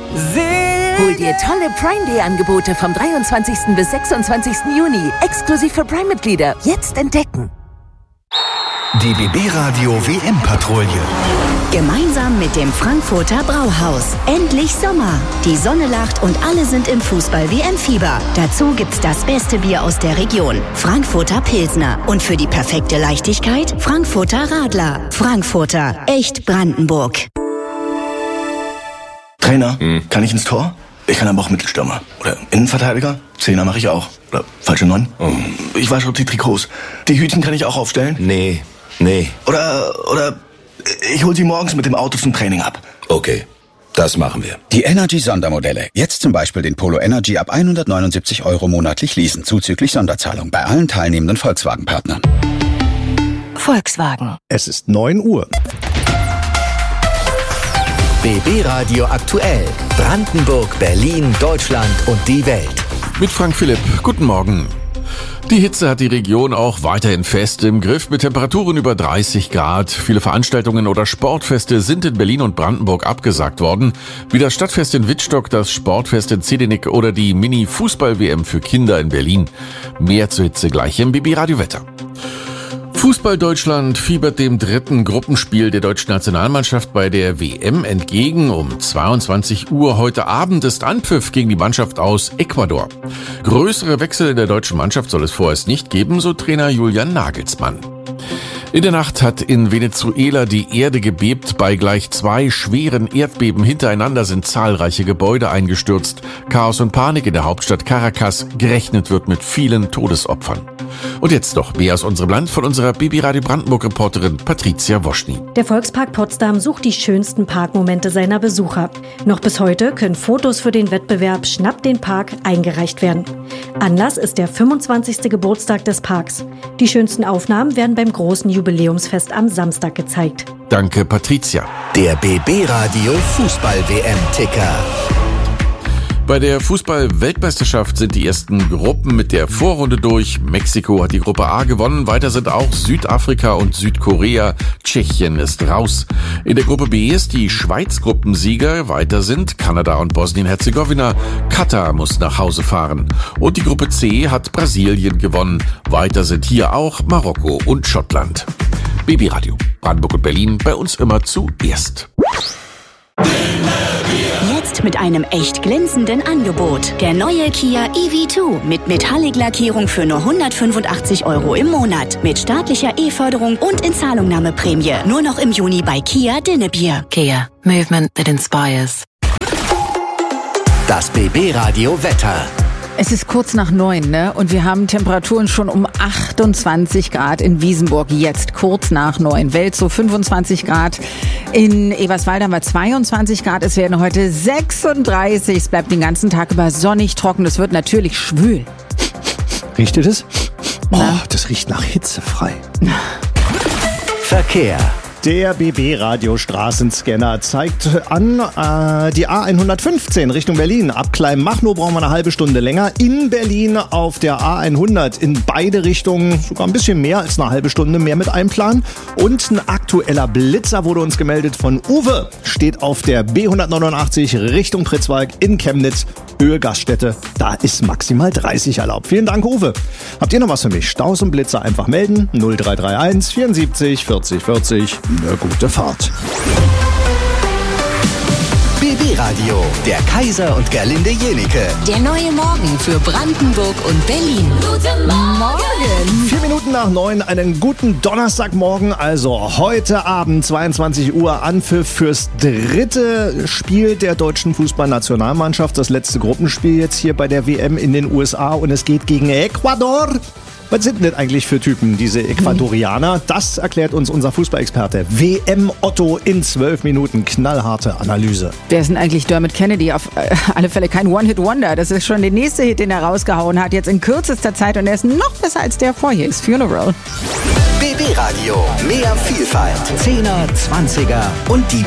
Hol dir tolle Prime Day Angebote vom 23. bis 26. Juni. Exklusiv für Prime-Mitglieder. Jetzt entdecken. Die BB Radio WM-Patrouille. Gemeinsam mit dem Frankfurter Brauhaus. Endlich Sommer. Die Sonne lacht und alle sind im Fußball-WM-Fieber. Dazu gibt's das beste Bier aus der Region. Frankfurter Pilsner. Und für die perfekte Leichtigkeit Frankfurter Radler. Frankfurter. Echt Brandenburg. Trainer, kann ich ins Tor? Ich kann aber auch Mittelstürmer. Oder Innenverteidiger? Zehner mache ich auch. Oder falsche 9? Ich wasche die Trikots. Die Hütchen kann ich auch aufstellen? Nee. Oder ich hol sie morgens mit dem Auto zum Training ab. Okay, das machen wir. Die Energy-Sondermodelle. Jetzt zum Beispiel den Polo Energy ab 179 € monatlich leasen, zuzüglich Sonderzahlung bei allen teilnehmenden Volkswagen-Partnern. Volkswagen. Es ist 9 Uhr. BB Radio aktuell. Brandenburg, Berlin, Deutschland und die Welt. Mit Frank Philipp. Guten Morgen. Die Hitze hat die Region auch weiterhin fest im Griff mit Temperaturen über 30 Grad. Viele Veranstaltungen oder Sportfeste sind in Berlin und Brandenburg abgesagt worden. Wie das Stadtfest in Wittstock, das Sportfest in Zedinik oder die Mini-Fußball-WM für Kinder in Berlin. Mehr zur Hitze gleich im BB Radio Wetter. Fußball Deutschland fiebert dem dritten Gruppenspiel der deutschen Nationalmannschaft bei der WM entgegen. Um 22 Uhr heute Abend ist Anpfiff gegen die Mannschaft aus Ecuador. Größere Wechsel in der deutschen Mannschaft soll es vorerst nicht geben, so Trainer Julian Nagelsmann. In der Nacht hat in Venezuela die Erde gebebt. Bei gleich 2 schweren Erdbeben hintereinander sind zahlreiche Gebäude eingestürzt. Chaos und Panik in der Hauptstadt Caracas. Gerechnet wird mit vielen Todesopfern. Und jetzt noch mehr aus unserem Land von unserer BB Radio Brandenburg-Reporterin Patricia Woschny. Der Volkspark Potsdam sucht die schönsten Parkmomente seiner Besucher. Noch bis heute können Fotos für den Wettbewerb Schnapp den Park eingereicht werden. Anlass ist der 25. Geburtstag des Parks. Die schönsten Aufnahmen werden beim großen Jubiläumsfest am Samstag gezeigt. Danke, Patricia. Der BB Radio Fußball-WM-Ticker. Bei der Fußball-Weltmeisterschaft sind die ersten Gruppen mit der Vorrunde durch. Mexiko hat die Gruppe A gewonnen. Weiter sind auch Südafrika und Südkorea. Tschechien ist raus. In der Gruppe B ist die Schweiz Gruppensieger. Weiter sind Kanada und Bosnien-Herzegowina. Katar muss nach Hause fahren. Und die Gruppe C hat Brasilien gewonnen. Weiter sind hier auch Marokko und Schottland. BB Radio, Brandenburg und Berlin, bei uns immer zuerst. Jetzt mit einem echt glänzenden Angebot. Der neue Kia EV2 mit Metallic-Lackierung für nur 185 € im Monat. Mit staatlicher E-Förderung und Inzahlungnahmeprämie. Nur noch im Juni bei Kia Dinnebier. Kia, movement that inspires. Das BB Radio Wetter. Es ist kurz nach 9, ne? Und wir haben Temperaturen schon um 28 Grad in Wiesenburg. Jetzt kurz nach 9. Welzow 25 Grad. In Eberswalde haben wir 22 Grad. Es werden heute 36. Es bleibt den ganzen Tag über sonnig, trocken. Es wird natürlich schwül. Riecht ihr das? Oh, das riecht nach hitzefrei. Verkehr. Der BB-Radio-Straßenscanner zeigt an, die A115 Richtung Berlin. Ab Kleinmachnow brauchen wir eine halbe Stunde länger. In Berlin auf der A100 in beide Richtungen sogar ein bisschen mehr als eine halbe Stunde mehr mit einplanen. Und ein aktueller Blitzer wurde uns gemeldet von Uwe. Steht auf der B189 Richtung Pritzwalk in Chemnitz. Höhe Gaststätte. Da ist maximal 30 erlaubt. Vielen Dank, Uwe. Habt ihr noch was für mich? Staus und Blitzer einfach melden. 0331 74 40 40. Eine gute Fahrt. BB Radio, der Kaiser und Gerlinde Jenike. Der neue Morgen für Brandenburg und Berlin. Guten Morgen. 4 Minuten nach 9, einen guten Donnerstagmorgen. Also heute Abend 22 Uhr Anpfiff fürs dritte Spiel der deutschen Fußballnationalmannschaft. Das letzte Gruppenspiel jetzt hier bei der WM in den USA und es geht gegen Ecuador. Was sind denn eigentlich für Typen, diese Ecuadorianer? Das erklärt uns unser Fußballexperte WM Otto in 12 Minuten. Knallharte Analyse. Wer ist denn eigentlich Dermot Kennedy? Auf alle Fälle kein One-Hit-Wonder. Das ist schon der nächste Hit, den er rausgehauen hat, jetzt in kürzester Zeit. Und er ist noch besser als der vorher ist. Funeral. BB Radio, mehr Vielfalt. 10er, 20er und die